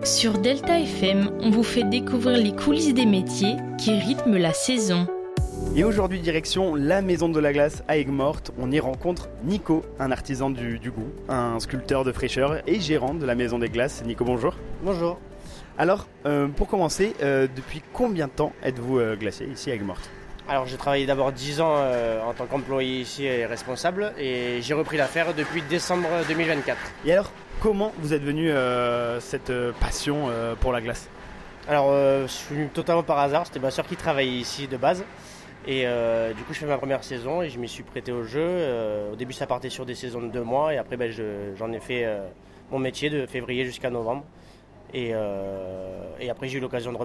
Sur Delta FM, on vous fait découvrir les coulisses des métiers qui rythment la saison. Et aujourd'hui, direction la Maison de la Glace à Aigues-Mortes. On y rencontre Nico, un artisan du goût, un sculpteur de fraîcheur et gérant de la Maison des Glaces. Nico, bonjour. Bonjour. Alors, pour commencer, depuis combien de temps êtes-vous glacier ici à Aigues-Mortes ? Alors j'ai travaillé d'abord 10 ans en tant qu'employé ici et responsable et j'ai repris l'affaire depuis décembre 2024. Et alors, comment vous êtes venu cette passion pour la glace ? Alors je suis venu totalement par hasard, c'était ma soeur qui travaillait ici de base et du coup je fais ma première saison et je m'y suis prêté au jeu. Au début ça partait sur des saisons de 2 mois et après j'en ai fait mon métier de février jusqu'à novembre et après j'ai eu l'occasion de